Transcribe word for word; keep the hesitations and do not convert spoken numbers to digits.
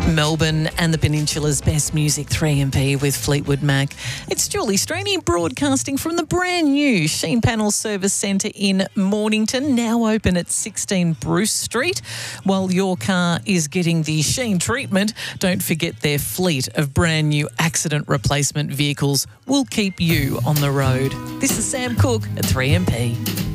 Melbourne and the Peninsula's best music, three M P with Fleetwood Mac. It's Julie Straney broadcasting from the brand new Sheen Panel Service Centre in Mornington, now open at sixteen Bruce Street. While your car is getting the Sheen treatment, don't forget their fleet of brand new accident replacement vehicles will keep you on the road. This is Sam Cook at three M P.